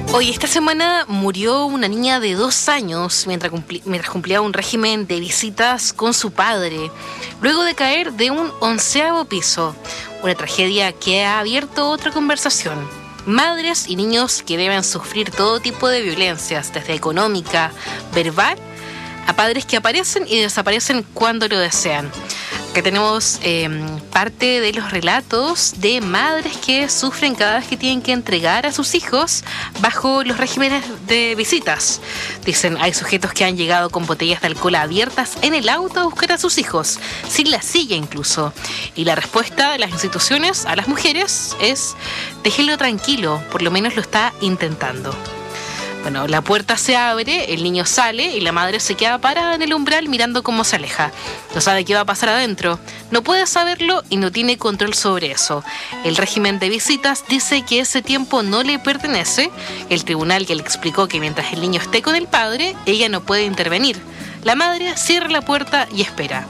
Hoy, esta semana murió una niña de 2 años mientras cumplía un régimen de visitas con su padre, luego de caer de un 11º piso. Una tragedia que ha abierto otra conversación. Madres y niños que deben sufrir todo tipo de violencias, desde económica, verbal, a padres que aparecen y desaparecen cuando lo desean. Acá tenemos parte de los relatos de madres que sufren cada vez que tienen que entregar a sus hijos bajo los regímenes de visitas. Dicen, hay sujetos que han llegado con botellas de alcohol abiertas en el auto a buscar a sus hijos, sin la silla incluso. Y la respuesta de las instituciones a las mujeres es, déjenlo tranquilo, por lo menos lo está intentando. Bueno, la puerta se abre, el niño sale y la madre se queda parada en el umbral mirando cómo se aleja. No sabe qué va a pasar adentro, no puede saberlo y no tiene control sobre eso. El régimen de visitas dice que ese tiempo no le pertenece. El tribunal ya le explicó que mientras el niño esté con el padre, ella no puede intervenir. La madre cierra la puerta y espera.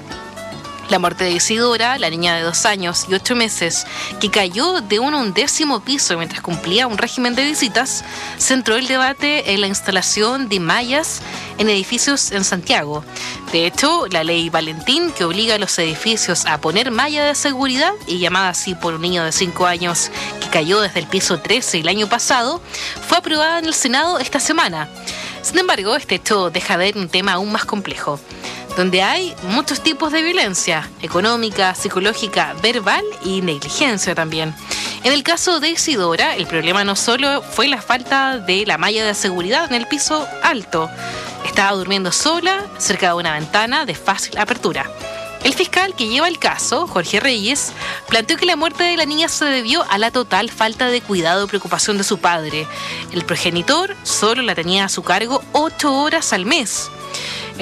La muerte de Isidora, la niña de 2 años y 8 meses, que cayó de un 11º piso mientras cumplía un régimen de visitas, centró el debate en la instalación de mallas en edificios en Santiago. De hecho, la ley Valentín, que obliga a los edificios a poner malla de seguridad, y llamada así por un niño de 5 años que cayó desde el piso 13 el año pasado, fue aprobada en el Senado esta semana. Sin embargo, este hecho deja ver un tema aún más complejo, donde hay muchos tipos de violencia, económica, psicológica, verbal y negligencia también. En el caso de Isidora, el problema no solo fue la falta de la malla de seguridad en el piso alto. Estaba durmiendo sola, cerca de una ventana de fácil apertura. El fiscal que lleva el caso, Jorge Reyes, planteó que la muerte de la niña se debió a la total falta de cuidado y preocupación de su padre. El progenitor solo la tenía a su cargo 8 horas al mes. En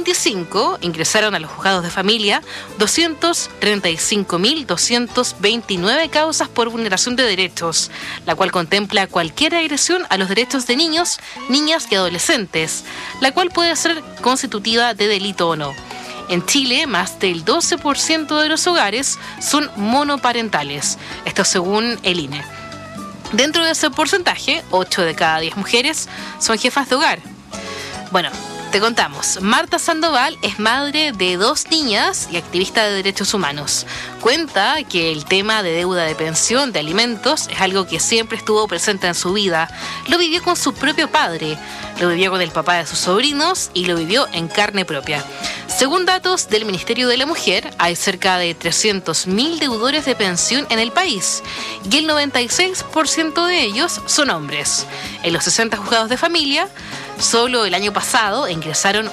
2025 ingresaron a los juzgados de familia 235.229 causas por vulneración de derechos, la cual contempla cualquier agresión a los derechos de niños, niñas y adolescentes, la cual puede ser constitutiva de delito o no. En Chile, más del 12% de los hogares son monoparentales, esto según el INE. Dentro de ese porcentaje, 8 de cada 10 mujeres son jefas de hogar. Bueno, te contamos, Marta Sandoval es madre de 2 niñas y activista de derechos humanos. Cuenta que el tema de deuda de pensión de alimentos es algo que siempre estuvo presente en su vida. Lo vivió con su propio padre, lo vivió con el papá de sus sobrinos y lo vivió en carne propia. Según datos del Ministerio de la Mujer, hay cerca de 300.000 deudores de pensión en el país y el 96% de ellos son hombres. En los 60 juzgados de familia, solo el año pasado ingresaron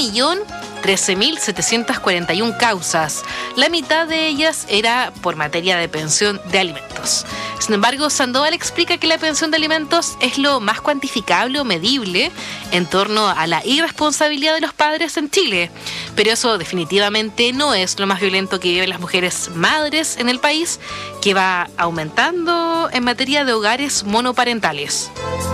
1.013.741 causas. La mitad de ellas era por materia de pensión de alimentos. Sin embargo, Sandoval explica que la pensión de alimentos es lo más cuantificable o medible en torno a la irresponsabilidad de los padres en Chile. Pero eso definitivamente no es lo más violento que viven las mujeres madres en el país, que va aumentando en materia de hogares monoparentales.